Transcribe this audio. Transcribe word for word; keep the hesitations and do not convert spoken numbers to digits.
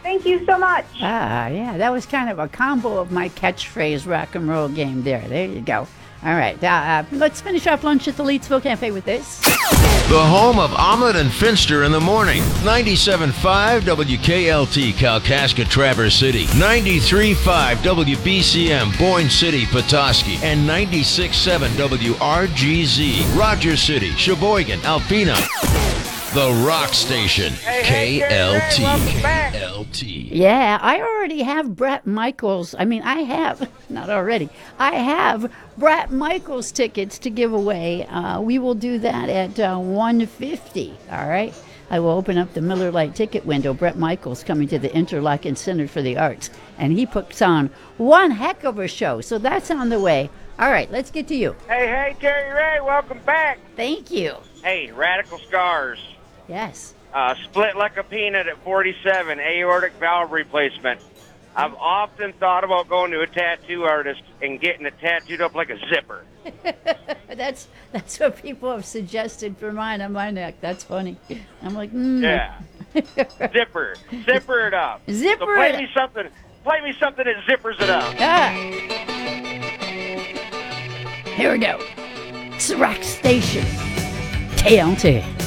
Thank you so much. Ah, yeah, that was kind of a combo of my catchphrase rock and roll game there. There you go. All right, uh, uh, let's finish off lunch at the Leedsville Cafe with this. The home of Ahmed and Finster in the morning. ninety-seven point five W K L T, Kalkaska, Traverse City. ninety-three point five W B C M, Boyne City, Petoskey. And ninety-six point seven W R G Z, Rogers City, Sheboygan, Alpena. The Rock Station, Hey, K L T. hey, welcome back. K L T. Yeah, I already have Brett Michaels. I mean, I have, not already, I have Brett Michaels tickets to give away. Uh, we will do that at uh, one fifty, all right? I will open up the Miller Lite ticket window. Brett Michaels coming to the Interlochen Center for the Arts, and he puts on one heck of a show, so that's on the way. All right, let's get to you. Hey, hey, Terry Ray, welcome back. Thank you. Hey, Radical Scars. Yes. Uh, split like a peanut at forty-seven, aortic valve replacement. I've often thought about going to a tattoo artist and getting it tattooed up like a zipper. That's that's what people have suggested for mine on my neck. That's funny. I'm like, mm. Yeah. Zipper. Zipper it up. Zipper so play it me something. Play me something that zippers it up. Ah. Here we go. It's the Rock Station. K L T.